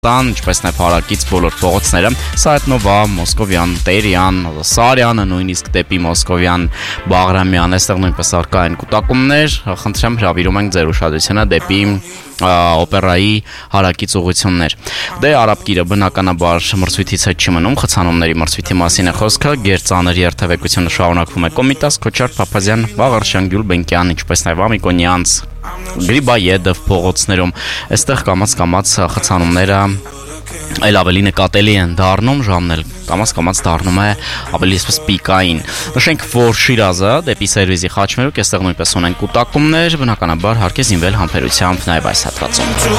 ինչպես նաև հարակից բոլոր փողոցները, Սայեթնովա, Մոսկովյան, Տերյան, Սարյանը, նույնիսկ դեպի Մոսկովյան, Բաղրամյան, այստեղ նույնպես արկա են կուտակումներ, խնդրեմ հրավիրում ենք ձեր ուշադրությունը դեպի օպերայի հարակից ուղղություններ։ Դե արաբկիրը բնականաբար մրցույթից հետ չի մնում, խցանումների մրցույթի մասին է խոսքը, գերծանր երթևեկությունը շարունակվում է Կոմիտաս, Քոչար, Փափազյան, Վաղարշյան, Գյուլբենկյան, ինչպես նաև Ամիկոնյանց, Գրիբայեդով փողոցներում, այստեղ կամաց խցանումները այլ ավելի նկատելի են դառնում, ժամն էլ կամաց դառնում է ավելի այսպես պիկային։ Նշենք, որ Շիրազը դեպի Սերվիզի խաչմերուկ, այստեղ նույնպես ունեն կուտակումներ, բնականաբար հարկ է զինվել համբերությամբ նաև այս հատվածում։